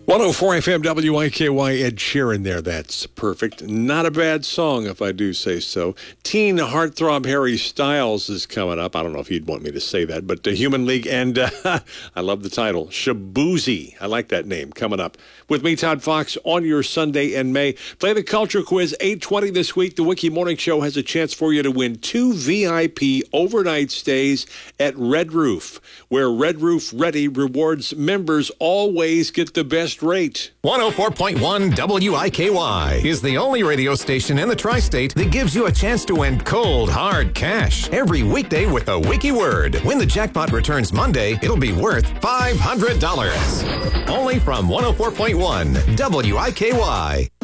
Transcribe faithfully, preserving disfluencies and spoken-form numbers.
one oh four F M W I K Y, Ed Sheeran there. That's perfect. Not a bad song, if I do say so. Teen heartthrob Harry Styles is coming up. I don't know if he'd want me to say that, but the Human League, and uh, I love the title, Shaboozey. I like that name, coming up. With me, Todd Fox, on your Sunday in May. Play the Culture Quiz, eight twenty this week. The Wiki Morning Show has a chance for you to win two V I P overnight stays at Red Roof, where Red Roof Ready rewards members always get the best rate. one oh four point one W I K Y is the only radio station in the tri-state that gives you a chance to win cold, hard cash every weekday with a wiki word. When the jackpot returns Monday, it'll be worth five hundred dollars. Only from one oh four point one W I K Y.